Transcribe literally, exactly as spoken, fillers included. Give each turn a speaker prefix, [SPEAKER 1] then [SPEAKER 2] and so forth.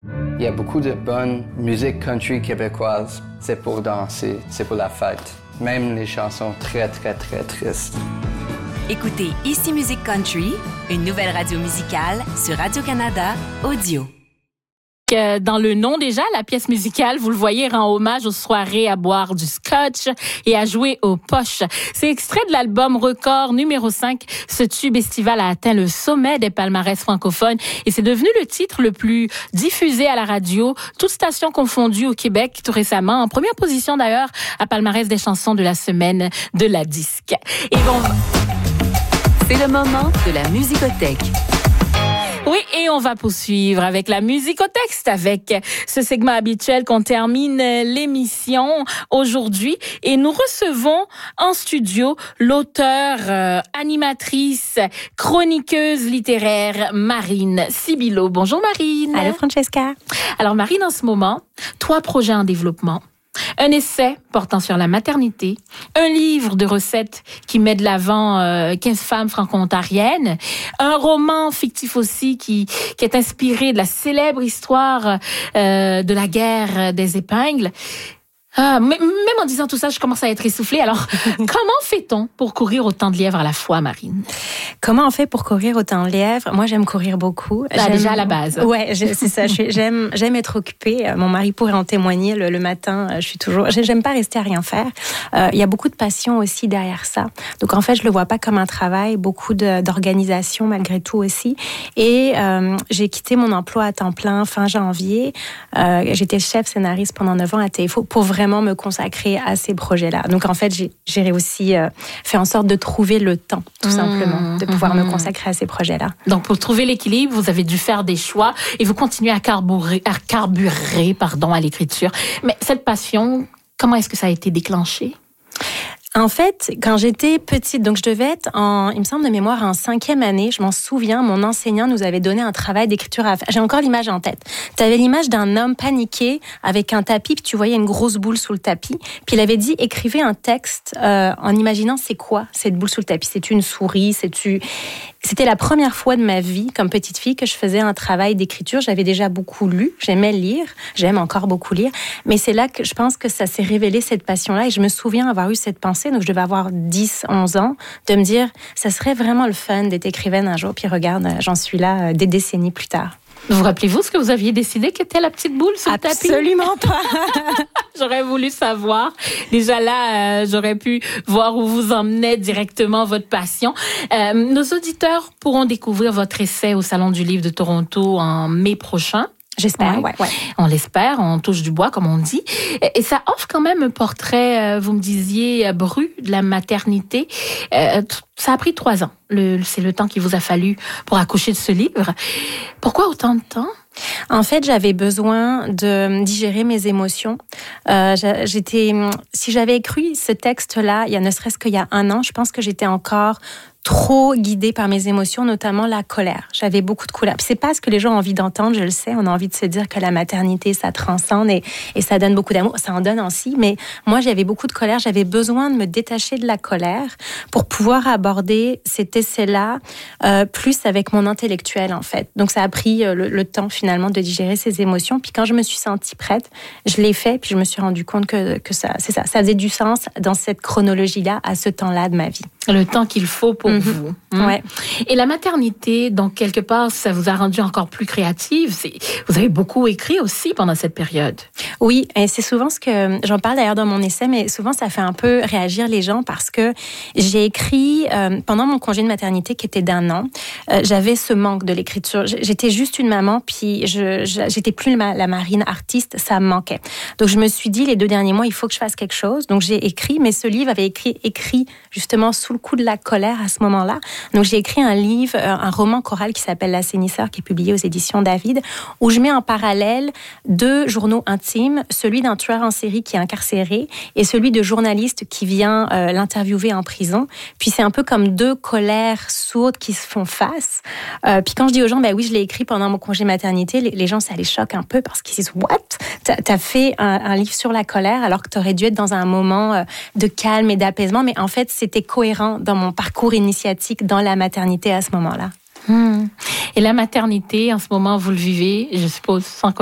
[SPEAKER 1] Il y a beaucoup de bonne musique country québécoise. C'est pour danser, c'est pour la fête. Même les chansons très, très, très tristes.
[SPEAKER 2] Écoutez Ici Musique Country, une nouvelle radio musicale sur Radio-Canada Audio.
[SPEAKER 3] Dans le nom déjà, la pièce musicale, vous le voyez, rend hommage aux soirées à boire du scotch et à jouer aux poches. C'est extrait de l'album Record numéro cinq. Ce tube estival a atteint le sommet des palmarès francophones et c'est devenu le titre le plus diffusé à la radio, toutes stations confondues au Québec tout récemment, en première position d'ailleurs à palmarès des chansons de la semaine de la disque. Et bon,
[SPEAKER 2] c'est le moment de la musicothèque.
[SPEAKER 3] Oui, et on va poursuivre avec la musique au texte, avec ce segment habituel qu'on termine l'émission aujourd'hui. Et nous recevons en studio l'auteure, euh, animatrice, chroniqueuse littéraire Marine Sibilo. Bonjour Marine.
[SPEAKER 4] Allô Francesca.
[SPEAKER 3] Alors Marine, en ce moment, trois projets en développement. Un essai portant sur la maternité, un livre de recettes qui met de l'avant euh, quinze femmes franco-ontariennes, un roman fictif aussi qui, qui est inspiré de la célèbre histoire euh, de la guerre des épingles. Ah, même en disant tout ça, je commence à être essoufflée. Alors, comment fait-on pour courir autant de lièvres à la fois, Marine?
[SPEAKER 4] Comment on fait pour courir autant de lièvres? Moi, j'aime courir beaucoup.
[SPEAKER 3] Bah, déjà à la base.
[SPEAKER 4] Ouais, c'est ça. Je suis, j'aime, j'aime être occupée. Mon mari pourrait en témoigner. Le, le matin, je suis toujours. J'aime pas rester à rien faire. Euh, il y a beaucoup de passion aussi derrière ça. Donc, en fait, je le vois pas comme un travail. Beaucoup de, d'organisation malgré tout aussi. Et euh, j'ai quitté mon emploi à temps plein fin janvier. Euh, j'étais chef scénariste pendant neuf ans à T F O pour vraiment me consacrer à ces projets-là. Donc, en fait, j'ai, j'ai aussi euh, fait en sorte de trouver le temps, tout mmh, simplement, de pouvoir mmh. me consacrer à ces projets-là.
[SPEAKER 3] Donc, pour trouver l'équilibre, vous avez dû faire des choix et vous continuez à carburer, à carburer pardon, à l'écriture. Mais cette passion, comment est-ce que ça a été déclenché?
[SPEAKER 4] En fait, quand j'étais petite, donc je devais être en, il me semble de mémoire, en cinquième année, je m'en souviens, mon enseignant nous avait donné un travail d'écriture à faire. J'ai encore l'image en tête. Tu avais l'image d'un homme paniqué avec un tapis, puis tu voyais une grosse boule sous le tapis. Puis il avait dit, écrivez un texte euh, en imaginant c'est quoi cette boule sous le tapis. C'est une souris, c'est-tu... C'était la première fois de ma vie, comme petite fille, que je faisais un travail d'écriture. J'avais déjà beaucoup lu, j'aimais lire, j'aime encore beaucoup lire, mais c'est là que je pense que ça s'est révélé, cette passion-là, et je me souviens avoir eu cette pensée, donc je devais avoir dix, onze ans, de me dire, ça serait vraiment le fun d'être écrivaine un jour, puis regarde, j'en suis là des décennies plus tard.
[SPEAKER 3] Vous rappelez-vous ce que vous aviez décidé qu'était la petite boule sur le tapis?
[SPEAKER 4] Absolument pas.
[SPEAKER 3] J'aurais voulu savoir. Déjà là, euh, j'aurais pu voir où vous emmenait directement votre passion. Euh, nos auditeurs pourront découvrir votre essai au Salon du Livre de Toronto en mai prochain.
[SPEAKER 4] J'espère,
[SPEAKER 3] ouais.
[SPEAKER 4] ouais, ouais.
[SPEAKER 3] On l'espère, on touche du bois, comme on dit. Et ça offre quand même un portrait, vous me disiez, bru de la maternité. Ça a pris trois ans. Le, c'est le temps qu'il vous a fallu pour accoucher de ce livre. Pourquoi autant de temps?
[SPEAKER 4] En fait, j'avais besoin de digérer mes émotions. Euh, j'étais, si j'avais écrit ce texte-là, il y a ne serait-ce qu'il y a un an, je pense que j'étais encore trop guidée par mes émotions, notamment la colère. J'avais beaucoup de colère. Puis c'est pas ce que les gens ont envie d'entendre, je le sais. On a envie de se dire que la maternité, ça transcende et, et ça donne beaucoup d'amour. Ça en donne aussi. Mais moi, j'avais beaucoup de colère. J'avais besoin de me détacher de la colère pour pouvoir aborder cet essai-là euh, plus avec mon intellectuel, en fait. Donc, ça a pris euh, le, le temps, finalement, de digérer ces émotions. Puis quand je me suis sentie prête, je l'ai fait. Puis je me suis rendu compte que, que ça, c'est ça. Ça faisait du sens dans cette chronologie-là, à ce temps-là de ma vie.
[SPEAKER 3] Le temps qu'il faut pour vous. Mmh.
[SPEAKER 4] Ouais.
[SPEAKER 3] Et la maternité, donc quelque part, ça vous a rendu encore plus créative. C'est, vous avez beaucoup écrit aussi pendant cette période.
[SPEAKER 4] Oui, et c'est souvent ce que j'en parle d'ailleurs dans mon essai, mais souvent ça fait un peu réagir les gens parce que j'ai écrit euh, pendant mon congé de maternité qui était d'un an. Euh, j'avais ce manque de l'écriture. J'étais juste une maman, puis je, je j'étais plus la, la Marine artiste, ça me manquait. Donc je me suis dit les deux derniers mois, il faut que je fasse quelque chose. Donc j'ai écrit, mais ce livre avait écrit écrit justement sous le coup de la colère à ce moment-là. Donc j'ai écrit un livre, un roman choral qui s'appelle L'Assainisseur, qui est publié aux éditions David, où je mets en parallèle deux journaux intimes, celui d'un tueur en série qui est incarcéré et celui de journaliste qui vient euh, l'interviewer en prison. Puis c'est un peu comme deux colères sourdes qui se font face. Euh, puis quand je dis aux gens, ben oui, je l'ai écrit pendant mon congé maternité, les, les gens, ça les choque un peu parce qu'ils disent « What? T'as, t'as fait un, un livre sur la colère alors que t'aurais dû être dans un moment euh, de calme et d'apaisement. » Mais en fait, c'était cohérent dans mon parcours initiatique dans la maternité à ce moment-là.
[SPEAKER 3] Hum. Et la maternité, en ce moment, vous le vivez, je suppose, sans